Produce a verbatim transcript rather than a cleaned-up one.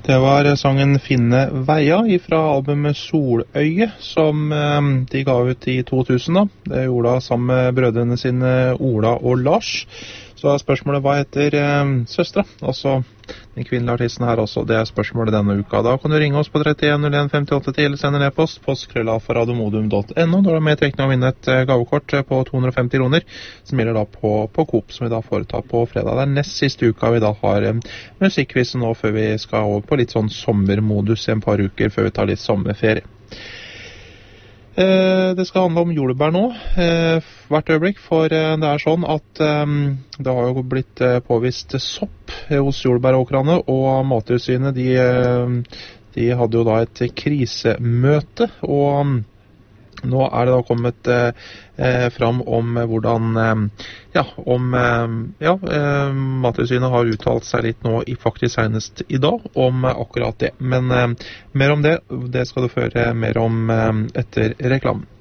Det var sangen Finne Veia fra albumet Soløye, som eh, de ga ut i to tusen. Da. Det gjorde da sammen med brødrene sine Ola og Lars. Så er spørsmålet, hva heter eh, søstra? Altså den kvinnelige artisten her også. Det er spørsmålet denne uka. Da kan du ringe oss på trettien null en femtiåtte ti eller sende en e-post postkrøllalfa radiomodum punktum no. Da er det med trekning av å vinne et eh, gavekort på to hundre og femti kroner, som gjelder da på, på Coop, som vi da foretar på fredag. Det er nest siste uka vi da har eh, musikkvisen nå, før vi skal over på litt sånn sommermodus i en par uker, før vi tar litt sommerferie. Eh, det skal handle om jordbær nå, eh, hvert øyeblikk, for eh, det er sånn at eh, det har jo blitt eh, påvist sopp eh, hos jordbæråkrene, og Mattilsynet, de, eh, de hadde jo da et krisemøte, og nå er det da kommet eh, fram om hvordan eh, ja, om eh, ja, eh, Mattilsynet har uttalt seg litt nå, i faktisk senest i dag, om akkurat det. Men eh, mer om det, det skal du føre mer om eh, etter reklamen.